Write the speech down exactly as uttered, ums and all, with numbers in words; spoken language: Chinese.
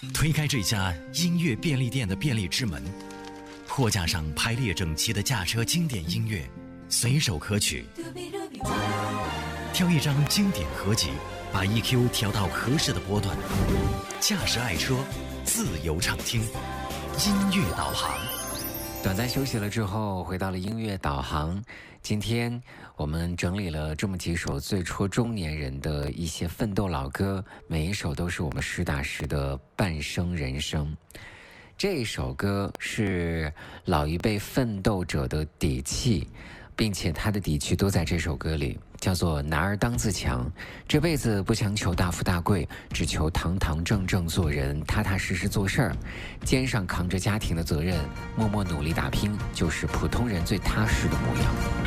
推开这家音乐便利店的便利之门，货架上排列整齐的驾车经典音乐，随手可取。挑一张经典合集，把 E Q 调到合适的波段，驾驶爱车，自由畅听，音乐导航。 短暂休息了之后，回到了音乐导航。今天我们整理了这么几首最戳中年人的一些奋斗老歌，每一首都是我们实打实的半生人生。这一首歌是老一辈奋斗者的底气，并且他的底气都在这首歌里，叫做男儿当自强。这辈子不强求大富大贵，只求堂堂正正做人，踏踏实实做事儿，肩上扛着家庭的责任，默默努力打拼，就是普通人最踏实的模样。